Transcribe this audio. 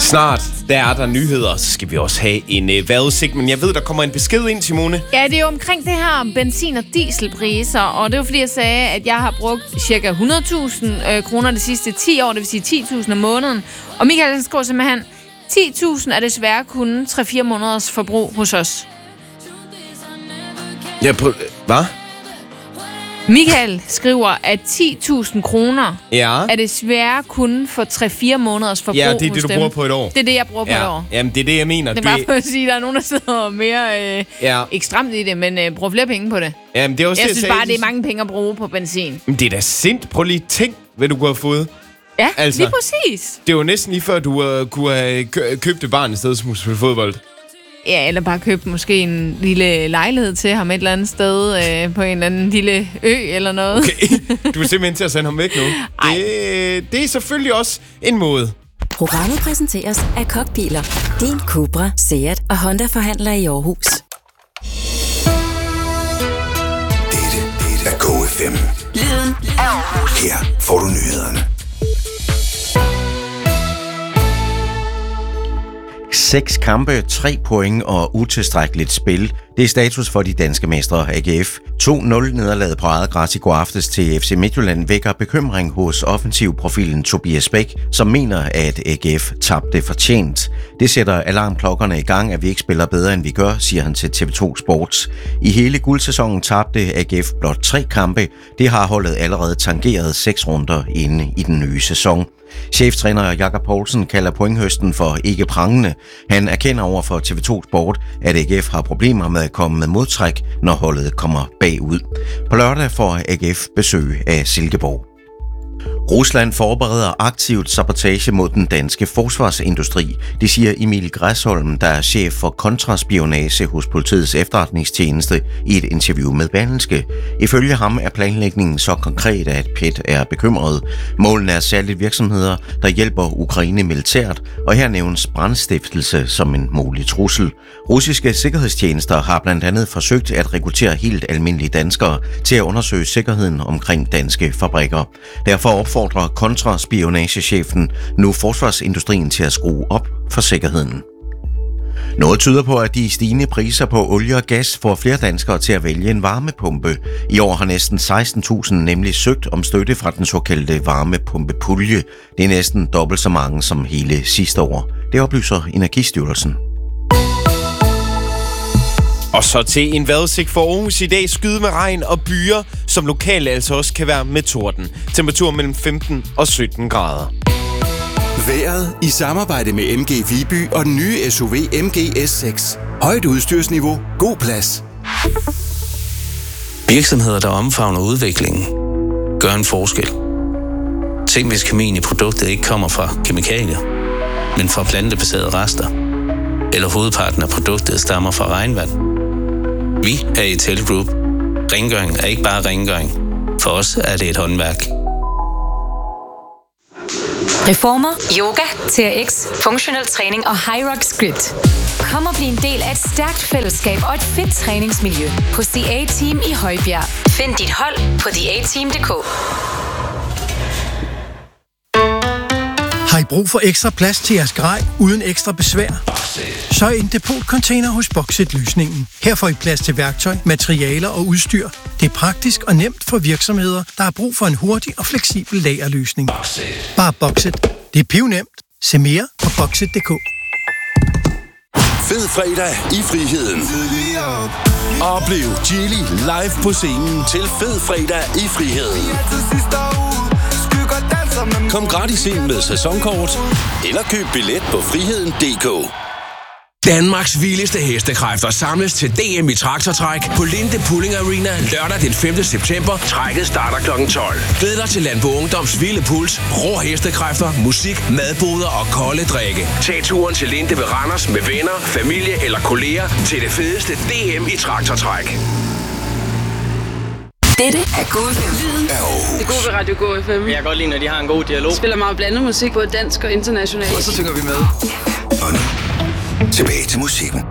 Snart, der er der nyheder, så skal vi også have en vejrudsigt. Men jeg ved, der kommer en besked ind, Simone. Ja, det er jo omkring det her benzin- og dieselpriser. Og det var fordi, jeg sagde, at jeg har brugt ca. 100.000 kroner de sidste 10 år. Det vil sige 10.000 om måneden. Og Michael skriver simpelthen, 10.000 er desværre kun 3-4 måneders forbrug hos os. Ja, hvad? Michael skriver, at 10.000 kroner er desværre kun for 3-4 måneders forbrug. Ja, det er det, du bruger på et år. Det er det, jeg bruger på et år. Jamen, det er det, jeg mener. Det er bare for at sige, at der er nogen, der sidder mere ekstremt i det, men bruger flere penge på det. Jamen, det er også jeg det, synes bare, det er mange penge at bruge på benzin. Men det er da sindt. Prøv lige at tænk, hvad du kunne have fået. Ja, altså, lige præcis. Det var næsten lige før, du kunne have købt et barn i stedet for at spille fodbold. Ja, eller bare købe måske en lille lejlighed til ham et eller andet sted på en eller anden lille ø eller noget. Okay, du er simpelthen til at sende ham væk nu. Det er selvfølgelig også en måde. Programmet præsenteres af Kokbiler. Din Cupra, Seat og Honda-forhandler i Aarhus. Dette er KFM. Lyden af Aarhus. Her får du nyhederne. 6 kampe, 3 point og utilstrækkeligt spil. Det er status for de danske mestre AGF. 2-0-nederlaget på eget græs i går aftes til FC Midtjylland vækker bekymring hos offensivprofilen Tobias Bæk, som mener, at AGF tabte fortjent. Det sætter alarmklokkerne i gang, at vi ikke spiller bedre, end vi gør, siger han til TV2 Sports. I hele guldsæsonen tabte AGF blot 3 kampe. Det har holdet allerede tangeret 6 runder inde i den nye sæson. Cheftræner Jakob Poulsen kalder pointhøsten for ikke prangende. Han erkender over for TV2 Sport, at AGF har problemer med at komme med modtræk, når holdet kommer bagud. På lørdag får AGF besøg af Silkeborg. Rusland forbereder aktivt sabotage mod den danske forsvarsindustri. Det siger Emil Græsholm, der er chef for kontraspionage hos politiets efterretningstjeneste, i et interview med Berlingske. Ifølge ham er planlægningen så konkret, at PET er bekymret. Målene er særligt virksomheder, der hjælper Ukraine militært, og her nævnes brandstiftelse som en mulig trussel. Russiske sikkerhedstjenester har blandt andet forsøgt at rekruttere helt almindelige danskere til at undersøge sikkerheden omkring danske fabrikker. Derfor opfordrer kontraspionagechefen nu forsvarsindustrien til at skrue op for sikkerheden. Noget tyder på, at de stigende priser på olie og gas får flere danskere til at vælge en varmepumpe. I år har næsten 16.000 nemlig søgt om støtte fra den såkaldte varmepumpepulje. Det er næsten dobbelt så mange som hele sidste år. Det oplyser Energistyrelsen. Og så til en vejrudsigt for Aarhus i dag. Skyde med regn og byer, som lokalt altså også kan være med torden. Temperatur mellem 15 og 17 grader. Vejret i samarbejde med MG Viby og den nye SUV MG S6. Højt udstyrsniveau, god plads. Virksomheder, der omfavner udviklingen, gør en forskel. Tænk, hvis kemien i produktet ikke kommer fra kemikalier, men fra plantebaserede rester. Eller hovedparten af produktet stammer fra regnvand. Vi er Ital Group. Rengøring er ikke bare rengøring. For os er det et håndværk. Reformer, yoga, TRX, funktionel træning og Hyrox Grit. Kom og bliv en del af et stærkt fællesskab og et fedt træningsmiljø på The A-Team i Højbjerg. Find dit hold på theateam.dk. Har I brug for ekstra plads til jeres grej uden ekstra besvær? Så er en depotcontainer hos Boxit-løsningen. Her får I plads til værktøj, materialer og udstyr. Det er praktisk og nemt for virksomheder, der har brug for en hurtig og fleksibel lagerløsning. Bare Boxit. Det er pivnemt. Se mere på Boxit.dk. Fed fredag i friheden. Oplev Chili live på scenen til Fed fredag i friheden. Kom gratis ind med sæsonkort, eller køb billet på friheden.dk. Danmarks vildeste hestekræfter samles til DM i traktortræk på Linde Pulling Arena lørdag den 5. september. Trækket starter kl. 12. Glæd dig til Landbo Ungdoms vilde puls, rå hestekræfter, musik, madboder og kolde drikke. Tag turen til Linde ved Randers med venner, familie eller kolleger til det fedeste DM i traktortræk. Dette er KFM. Det gode ved Radio KFM. Jeg kan godt lide, når de har en god dialog. Spiller meget blandet musik, både dansk og international. Og så synger vi med. Og nu, tilbage til musikken.